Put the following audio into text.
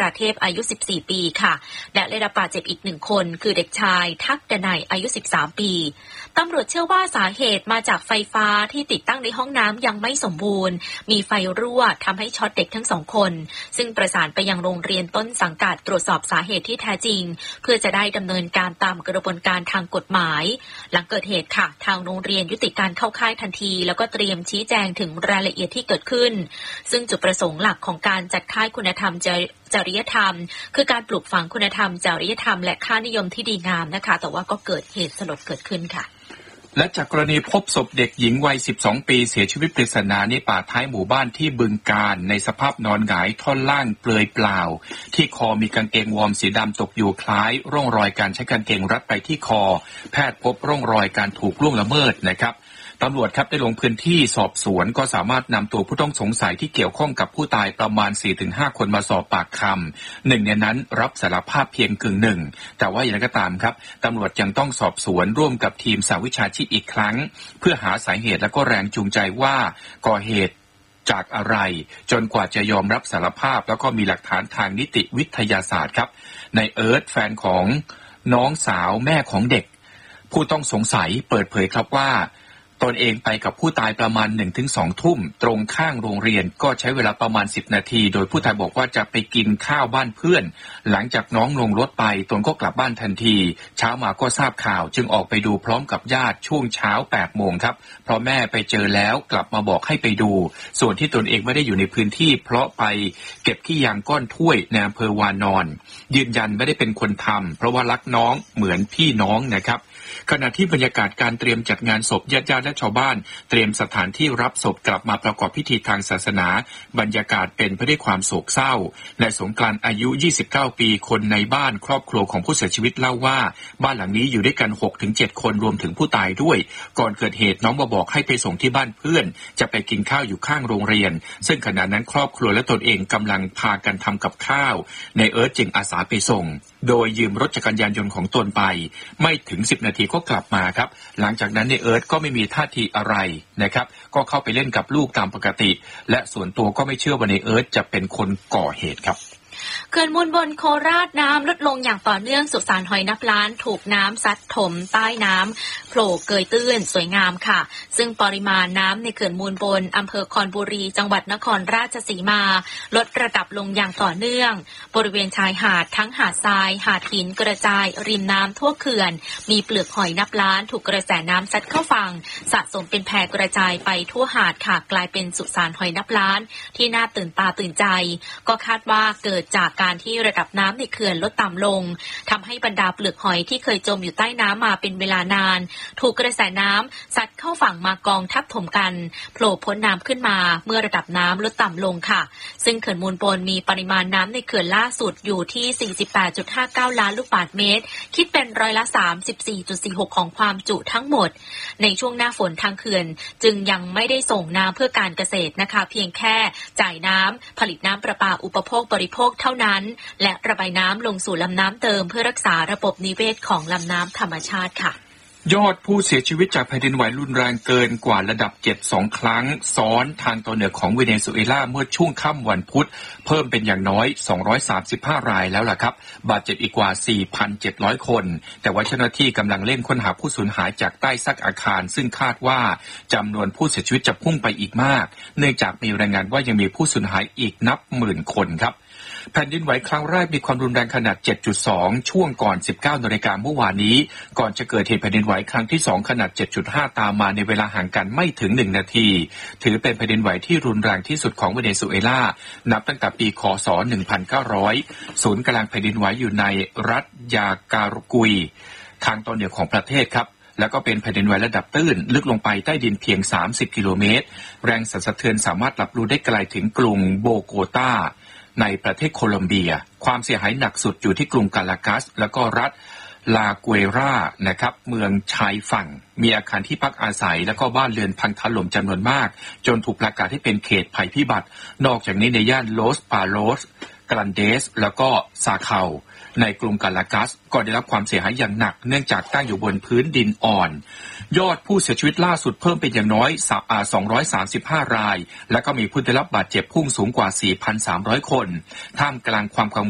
ราเทพอายุ14ปีค่ะและได้รับบาดเจ็บอีก1คนคือเด็กชายทักดนัยอายุ13ปีตำรวจเชื่อว่าสาเหตุมาจากไฟฟ้าที่ติดตั้งในห้องน้ำยังไม่สมบูรณ์มีไฟรั่วทำให้ช็อตเด็กทั้ง2คนซึ่งประสานไปยังโรงเรียนต้นสังกัดตรวจสอบสาเหตุที่แท้จริงเพื่อจะได้ดำเนินการตามกระบวนการทางกฎหมายหลังเกิดเหตุค่ะทางโรงเรียนยุติการเข้าค่ายทันทีแล้วก็เตรียมชี้แจงถึงรายละเอียดที่เกิดขึ้นซึ่งจุดประสงค์หลักของการจัดค่ายคุณธรรมจริยธรรมคือการปลูกฝังคุณธรรมจริยธรรมและค่านิยมที่ดีงามนะคะแต่ว่าก็เกิดเหตุสลดเกิดขึ้นค่ะและจากกรณีพบศพเด็กหญิงวัย12ปีเสียชีวิตปริศนาในป่าท้ายหมู่บ้านที่บึงกาฬในสภาพนอนหงายท่อนล่างเปลือยเปล่าที่คอมีกางเกงวอร์มสีดำตกอยู่คล้ายร่องรอยการใช้กางเกงรัดไปที่คอแพทย์พบร่องรอยการถูกล่วงละเมิดนะครับตำรวจครับได้ลงพื้นที่สอบสวนก็สามารถนำตัวผู้ต้องสงสัยที่เกี่ยวข้องกับผู้ตายประมาณ 4-5 คนมาสอบปากคำหนึ่งในนั้นรับสารภาพเพียงกึ่งหนึ่งแต่ว่าอย่างไรก็ตามครับตำรวจยังต้องสอบสวนร่วมกับทีมสหวิชาชีพอีกครั้งเพื่อหาสาเหตุและก็แรงจูงใจว่าก่อเหตุจากอะไรจนกว่าจะยอมรับสารภาพแล้วก็มีหลักฐานทางนิติวิทยาศาสตร์ครับในเอิร์ธแฟนของน้องสาวแม่ของเด็กผู้ต้องสงสัยเปิดเผยครับว่าตนเองไปกับผู้ตายประมาณ 1-2 ทุ่มตรงข้างโรงเรียนก็ใช้เวลาประมาณ10นาทีโดยผู้ตายบอกว่าจะไปกินข้าวบ้านเพื่อนหลังจากน้องลงรถไปตนก็กลับบ้านทันทีเช้ามาก็ทราบข่าวจึงออกไปดูพร้อมกับญาติช่วงเช้า 8 โมงครับเพราะแม่ไปเจอแล้วกลับมาบอกให้ไปดูส่วนที่ตนเองไม่ได้อยู่ในพื้นที่เพราะไปเก็บขี้ยางก้อนถ้วยในอำเภอวานอนยืนยันไม่ได้เป็นคนทำเพราะว่ารักน้องเหมือนพี่น้องนะครับขณะที่บรรยากาศการเตรียมจัดงานศพญาติและชาวบ้านเตรียมสถานที่รับศพกลับมาประกอบพิธีทางศาสนาบรรยากาศเป็นไปด้วยความโศกเศร้านายสงกรานต์อายุ29ปีคนในบ้านครอบครัวของผู้เสียชีวิตเล่าว่าบ้านหลังนี้อยู่ด้วยกัน 6-7 คนรวมถึงผู้ตายด้วยก่อนเกิดเหตุน้องมาบอกให้ไปส่งที่บ้านเพื่อนจะไปกินข้าวอยู่ข้างโรงเรียนซึ่งขณะนั้นครอบครัวและตนเองกำลังพากันทำกับข้าวในเอิร์ธจึงอาสาไปส่งโดยยืมรถจักรยานยนต์ของตนไปไม่ถึง10นาทีก็กลับมาครับหลังจากนั้นในเอิร์ธก็ไม่มีท่าทีอะไรนะครับก็เข้าไปเล่นกับลูกตามปกติและส่วนตัวก็ไม่เชื่อว่าในเอิร์ธจะเป็นคนก่อเหตุครับเขื่อนมูลบนโคราชน้ำลดลงอย่างต่อเนื่องสุสานหอยนับล้านถูกน้ำซัดถมใต้น้ำโผล่เกยตื้นสวยงามค่ะซึ่งปริมาณน้ำในเขื่อนมูลบนอำเภอคอนบุรีจังหวัดนครราชสีมาลดระดับลงอย่างต่อเนื่องบริเวณชายหาดทั้งหาดทรายหาดหินกระจายริมน้ำทั่วเขื่อนมีเปลือกหอยนับล้านถูกกระแสน้ำซัดเข้าฝั่งสะสมเป็นแพกระจายไปทั่วหาดค่ะกลายเป็นสุสานหอยนับล้านที่น่าตื่นตาตื่นใจก็คาดว่าเกิดจากการที่ระดับน้ำในเขื่อนลดต่ำลงทำให้บรรดาเปลือกหอยที่เคยจมอยู่ใต้น้ำมาเป็นเวลานานถูกกระแสน้ำซัดเข้าฝั่งมากองทับถมกันโผล่พ้นน้ำขึ้นมาเมื่อระดับน้ำลดต่ำลงค่ะซึ่งเขื่อนมูลบนมีปริมาณน้ำในเขื่อนล่าสุดอยู่ที่ 48.59 ล้านลูกบาศก์เมตรคิดเป็นร้อยละ 34.46 ของความจุทั้งหมดในช่วงหน้าฝนทางเขื่อนจึงยังไม่ได้ส่งน้ำเพื่อการเกษตรนะคะเพียงแค่จ่ายน้ำผลิตน้ำประปาอุปโภคบริโภคเท่านั้นและระบายน้ำลงสู่ลำน้ำเติมเพื่อรักษาระบบนิเวศของลำน้ำธรรมชาติค่ะยอดผู้เสียชีวิตจากแผ่นดินไหวรุนแรงเกินกว่าระดับ7 2 ครั้งซ้อนทางตอนเหนือของเวเนซุเอลาเมื่อช่วงค่ำวันพุธเพิ่มเป็นอย่างน้อย235รายแล้วล่ะครับบาดเจ็บอีกกว่า 4,700 คนแต่ว่าเจ้าหน้าที่กำลังเร่งค้นหาผู้สูญหายจากใต้ซากอาคารซึ่งคาดว่าจำนวนผู้เสียชีวิตจะพุ่งไปอีกมากเนื่องจากมีรายงานว่ายังมีผู้สูญหายอีกนับหมื่นคนครับแผ่นดินไหวครั้งแรกมีความรุนแรงขนาด 7.2 ช่วงก่อน 19 นาฬิกาเมื่อวานนี้ก่อนจะเกิดเหตุแผ่นดินไหวครั้งที่ 2 ขนาด 7.5 ตามมาในเวลาห่างกันไม่ถึง 1 นาทีถือเป็นแผ่นดินไหวที่รุนแรงที่สุดของเวเนซุเอลานับตั้งแต่ปีคศ 1900 ศูนย์กลางแผ่นดินไหวอยู่ในรัฐยาการ์กุยทางตอนเหนือของประเทศครับแล้วก็เป็นแผ่นดินไหวระดับตื้นลึกลงไปใต้ดินเพียง30 กิโลเมตรแรงสั่นสะเทือนสามารถรับรู้ได้ไกลถึงกรุงโบโกตาในประเทศโคลอมเบียความเสียหายหนักสุดอยู่ที่กรุงกาลากัสแล้วก็รัฐลาเกรานะครับเมืองชายฝั่งมีอาคารที่พักอาศัยแล้วก็บ้านเรือนพังถล่มจำนวนมากจนถูกประกาศให้เป็นเขตภัยพิบัตินอกจากนี้ในย่านโลสปาโลสกรันเดสแล้วก็ซาเคาในกรุงกาลากัสก็ได้รับความเสียหายอย่างหนักเนื่องจากตั้งอยู่บนพื้นดินอ่อนยอดผู้เสียชีวิตล่าสุดเพิ่มเป็นอย่างน้อย235รายและก็มีผู้ได้รับบาดเจ็บพุ่งสูงกว่า 4,300 คนท่ามกลางความกังวล